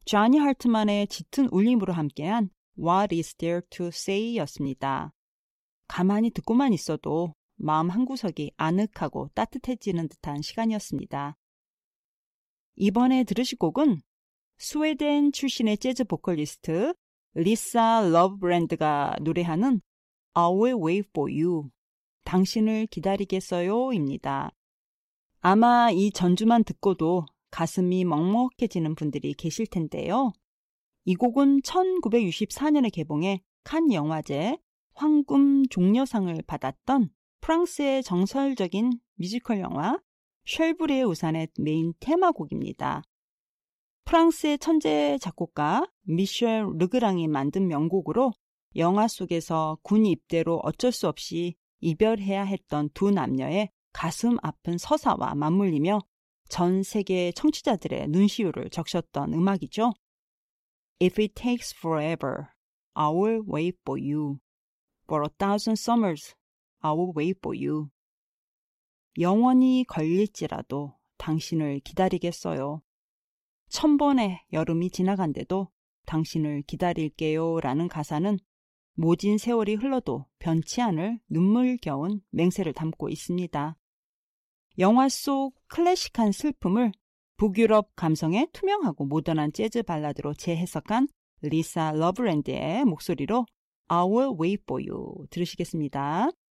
쟈니 할트만의 짙은 울림으로 함께한 What is there to say 였습니다. 가만히 듣고만 있어도 마음 한구석이 아늑하고 따뜻해지는 듯한 시간이었습니다. 이번에 들으실 곡은 스웨덴 출신의 재즈 보컬리스트 리사 러브랜드가 노래하는 I will wait for you, 당신을 기다리겠어요 입니다. 아마 이 전주만 듣고도 가슴이 먹먹해지는 분들이 계실 텐데요. 이 곡은 1964년에 개봉해 칸 영화제 황금 종려상을 받았던 프랑스의 정설적인 뮤지컬 영화 쉘브르의 우산의 메인 테마곡입니다. 프랑스의 천재 작곡가 미셸 르그랑이 만든 명곡으로 영화 속에서 군 입대로 어쩔 수 없이 이별해야 했던 두 남녀의 가슴 아픈 서사와 맞물리며 전 세계 청취자들의 눈시울을 적셨던 음악이죠. If it takes forever, I will wait for you. For 1,000 summers, I will wait for you. 영원히 걸릴지라도 당신을 기다리겠어요. 1000번의 여름이 지나간데도 당신을 기다릴게요 라는 가사는 모진 세월이 흘러도 변치 않을 눈물겨운 맹세를 담고 있습니다. 영화 속 클래식한 슬픔을 북유럽 감성의 투명하고 모던한 재즈 발라드로 재해석한 리사 러브랜드의 목소리로 I will wait for you 들으시겠습니다.